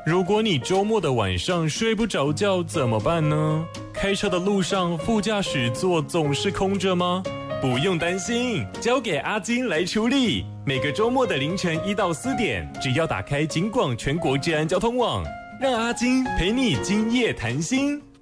如果你周末的晚上睡不着觉怎么办呢？开车的路上副驾驶座总是空着吗？不用担心，交给阿金来处理。每个周末的凌晨1到4点，只要打开警广全国治安交通网，让阿金陪你今夜谈心。